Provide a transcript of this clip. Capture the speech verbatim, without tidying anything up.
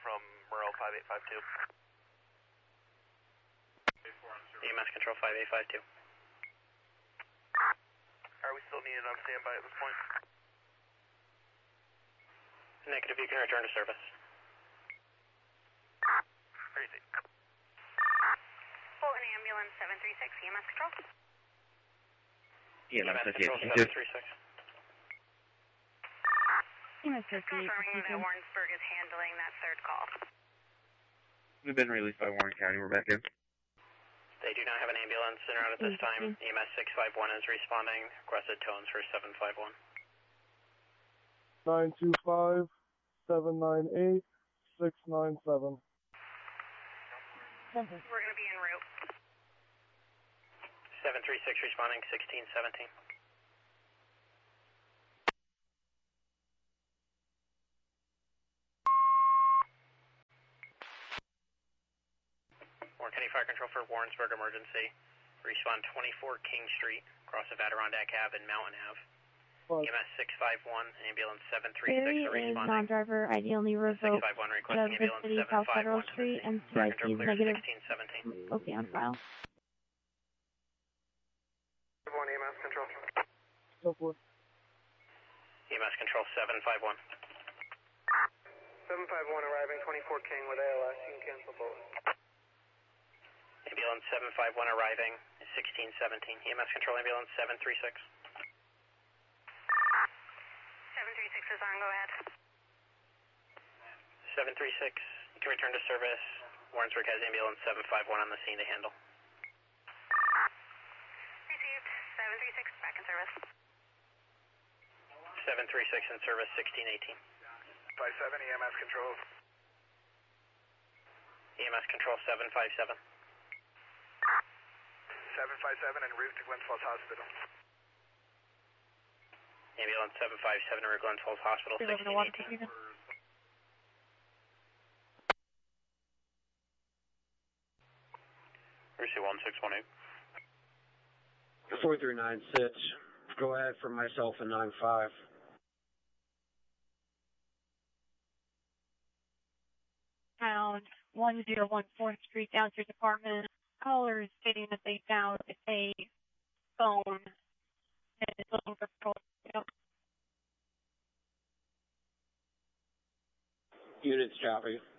from Merle five eight five two. E M S control five eight five two. Are we still needed on standby at this point? Negative, you can return to service. Crazy. Fulton ambulance seven three six, E M S control. E M S control seven three six. E M S confirming that Warrensburg is handling that third call. We've been released by Warren County. We're back in. They do not have an ambulance en route at this time. E M S six five one is responding. Requested tones for seven five one. nine two five, seven nine eight, six nine seven. We're going to be en route. seven three six responding, sixteen seventeen. Warren County Fire Control for Warrensburg emergency. Respond twenty-four King Street, across of Adirondack Ave and Mountain Ave. What? E M S six five one, ambulance seven three six Barry are is responding. non-driver, ideally revoked six five one of requesting the ambulance city seven South five Federal one. Street and C Fire I C control is clear negative. sixteen seventeen. Okay, on file. One E M S control. So forth. E M S control seven five one. seven five one arriving, twenty-four King with A L S. You can cancel both. Ambulance seven five one arriving, sixteen seventeen. E M S control ambulance seven three six. seven three six is on, go ahead. seven three six, you can return to service. Warrensburg has ambulance seven five one on the scene to handle. Received, seven three six, back in service. seven three six in service, sixteen eighteen. five seven E M S control. E M S control seven five seven. seven five seven en route to Glens Falls Hospital. Ambulance seven five seven en route to Glens Falls Hospital, sixteen eighteen. Lucy one six one eight. four three nine six. Go ahead for myself and nine five. Pound one zero one fourth Street, Downstairs Apartment. Caller is stating that they found a phone and is looking for control. Units copy.